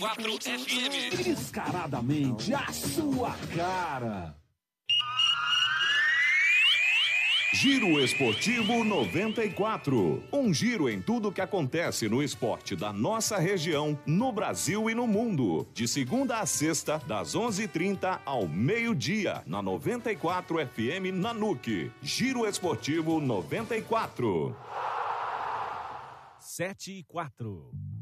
94 FM. Descaradamente a sua cara. Giro Esportivo 94. Um giro em tudo que acontece no esporte da nossa região, no Brasil e no mundo. De segunda a sexta, das 11h30 ao meio-dia, na 94 FM Nanuque. Giro Esportivo 94. 7 e 4.